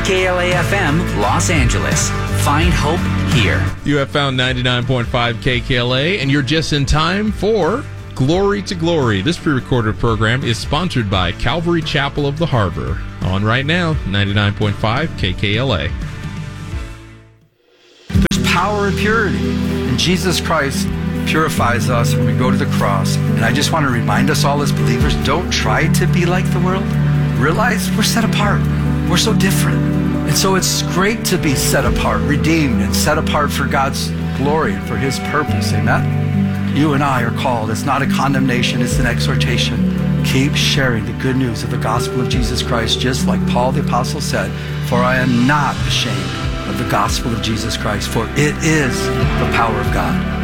KKLA-FM, Los Angeles. Find hope here. You have found 99.5 KKLA, and you're just in time for Glory to Glory. This pre-recorded program is sponsored by Calvary Chapel of the Harbor. On right now, 99.5 KKLA. There's power in purity, and Jesus Christ purifies us when we go to the cross. And I just want to remind us all as believers, don't try to be like the world. Realize we're set apart. We're so different. And so it's great to be set apart, redeemed, and set apart for God's glory and for His purpose. Amen? You and I are called. It's not a condemnation, it's an exhortation. Keep sharing the good news of the gospel of Jesus Christ, just like Paul the Apostle said, for I am not ashamed of the gospel of Jesus Christ, for it is the power of God